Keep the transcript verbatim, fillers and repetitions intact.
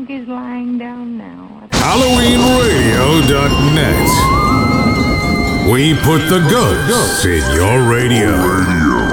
think he's lying down now. Halloween Radio dot net. We put the ghosts in your radio.